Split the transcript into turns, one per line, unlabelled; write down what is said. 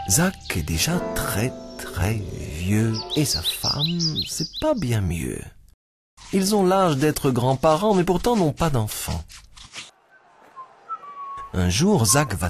Zach est déjà très vieux et sa femme, c'est pas bien mieux. Ils ont l'âge d'être grands-parents mais pourtant n'ont pas d'enfants. Un jour, Zach va